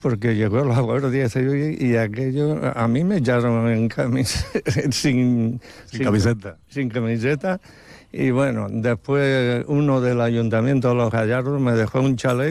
porque llegó la Guardia Civil y aquello, a mí me echaron en sin camiseta. Sin camiseta. Y bueno, después uno del ayuntamiento de Los Gallardos me dejó un chaleco